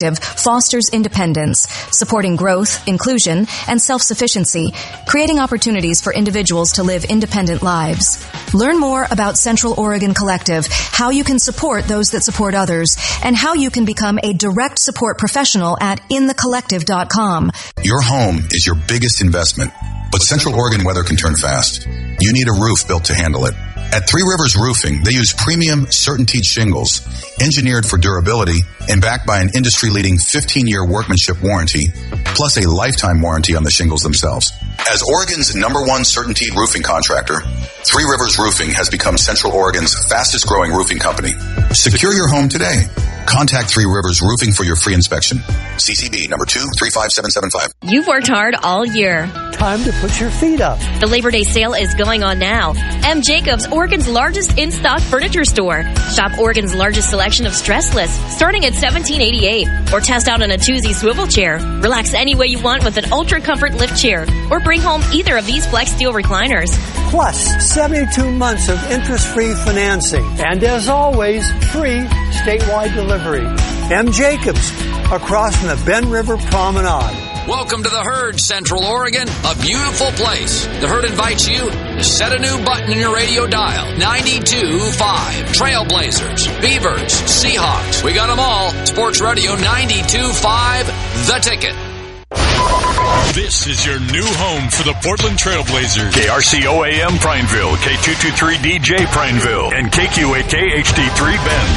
Collective fosters independence, supporting growth, inclusion, and self-sufficiency, creating opportunities for individuals to live independent lives. Learn more about Central Oregon Collective, how you can support those that support others, and how you can become a direct support professional at inthecollective.com. Your home is your biggest investment, but Central Oregon weather can turn fast. You need a roof built to handle it. At Three Rivers Roofing, they use premium CertainTeed shingles, engineered for durability and backed by an industry-leading 15-year workmanship warranty, plus a lifetime warranty on the shingles themselves. As Oregon's #1 CertainTeed roofing contractor, Three Rivers Roofing has become Central Oregon's fastest-growing roofing company. Secure your home today. Contact Three Rivers Roofing for your free inspection. CCB number 235775. You've worked hard all year. Time to put your feet up. The Labor Day sale is going on now. M. Jacobs, Oregon's largest in-stock furniture store. Shop Oregon's largest selection of stressless, starting at $17.88. Or test out an Atuzzi swivel chair. Relax any way you want with an Ultra Comfort lift chair. Or bring home either of these Flex Steel recliners. Plus 72 months of interest-free financing. And as always, free statewide delivery. M. Jacobs, across from the Ben River Promenade. Welcome to the Herd, Central Oregon, a beautiful place. The Herd invites you to set a new button in your radio dial. 92.5. Trailblazers, Beavers, Seahawks. We got them all. Sports Radio 92.5, The Ticket. This is your new home for the Portland Trailblazers. KRCO-AM Prineville, K223DJ Prineville, and KQAK HD3 Bend.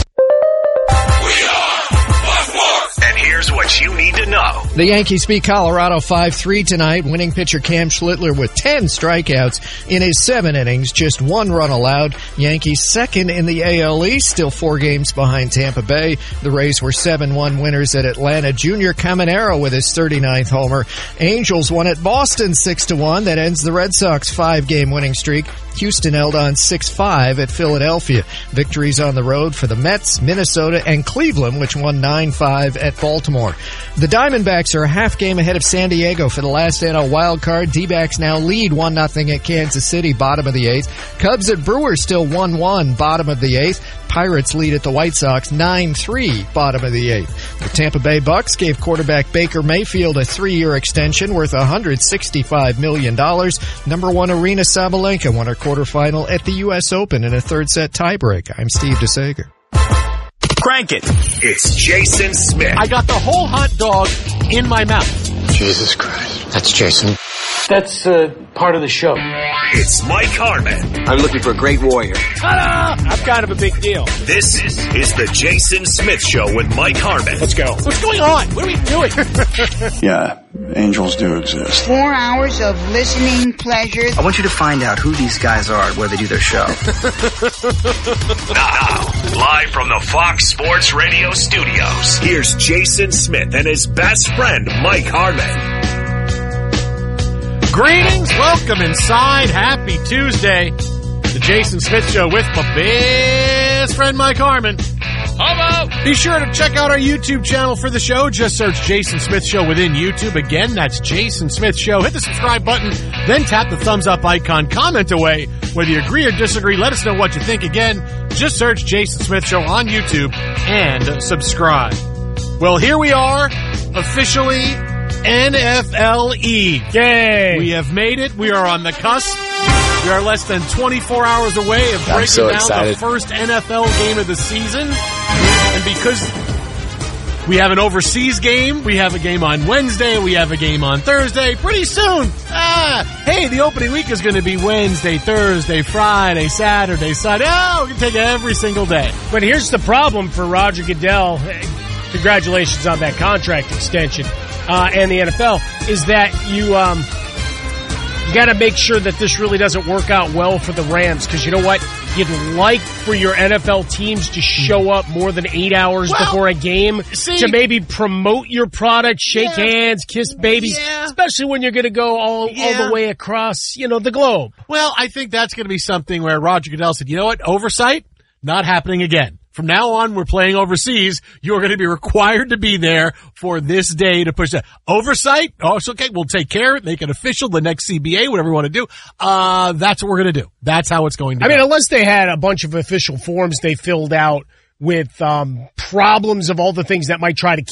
And here's what you need to know. The Yankees beat Colorado 5-3 tonight. Winning pitcher Cam Schlittler with 10 strikeouts in his 7 innings, just 1 run allowed. Yankees second in the AL East, still 4 games behind Tampa Bay. The Rays were 7-1 winners at Atlanta. Junior Caminero with his 39th homer. Angels won at Boston 6-1. That ends the Red Sox 5-game winning streak. Houston held on 6-5 at Philadelphia. Victories on the road for the Mets, Minnesota, and Cleveland, which won 9-5 at Baltimore. The Diamondbacks are a half game ahead of San Diego for the last NL wild card. D-backs now lead 1-0 at Kansas City, bottom of the 8th. Cubs at Brewers still 1-1, bottom of the 8th. Pirates lead at the White Sox 9-3, bottom of the 8th. The Tampa Bay Bucks gave quarterback Baker Mayfield a 3-year extension worth $165 million. Number 1 Arena Sabalenka won her quarterfinal at the U.S. Open in a third-set tiebreak. I'm Steve DeSager. Crank it. It's Jason Smith. I got the whole hot dog in my mouth. Jesus Christ. That's Jason. That's part of the show. It's Mike Harmon. I'm looking for a great warrior. Ta-da! I'm kind of a big deal. This is the Jason Smith Show with Mike Harmon. Let's go. What's going on? What are we doing? Yeah, angels do exist. 4 hours of listening pleasure. I want you to find out who these guys are where they do their show. Now, live from the Fox Sports Radio studios, here's Jason Smith and his best friend, Mike Harmon. Greetings, welcome inside. Happy Tuesday. The Jason Smith Show with my best friend Mike Harmon. Hello. Be sure to check out our YouTube channel for the show. Just search Jason Smith Show within YouTube. Again, that's Jason Smith Show. Hit the subscribe button, then tap the thumbs up icon. Comment away. Whether you agree or disagree, let us know what you think. Again, just search Jason Smith Show on YouTube and subscribe. Well, here we are, officially NFLE. Yay! We have made it. We are on the cusp. We are less than 24 hours away of breaking down the first NFL game of the season. And because we have an overseas game, we have a game on Wednesday, we have a game on Thursday, pretty soon, hey, the opening week is going to be Wednesday, Thursday, Friday, Saturday, Sunday. Oh, we can take it every single day. But here's the problem for Roger Goodell. Congratulations on that contract extension. And the NFL, is that you got to make sure that this really doesn't work out well for the Rams, because you know what? You'd like for your NFL teams to show up more than 8 hours before a game to maybe promote your product, shake hands, kiss babies, especially when you're going to go all the way across, the globe. Well, I think that's going to be something where Roger Goodell said, you know what? Oversight, not happening again. From now on, we're playing overseas. You're going to be required to be there for this day to push that. Oversight? Oh, it's okay. We'll take care of it. Make it official. The next CBA, whatever we want to do. That's what we're going to do. That's how it's going to go. I mean, unless they had a bunch of official forms they filled out with problems of all the things that might try to